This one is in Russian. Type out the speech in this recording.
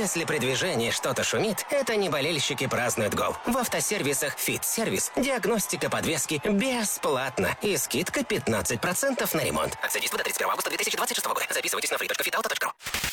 Если при движении что-то шумит, это не болельщики празднуют гол. В автосервисах «Фит-сервис» диагностика подвески бесплатна и скидка 15% на ремонт. Акция действует до 31 августа 2026 года. Записывайтесь на free.fitauto.ru.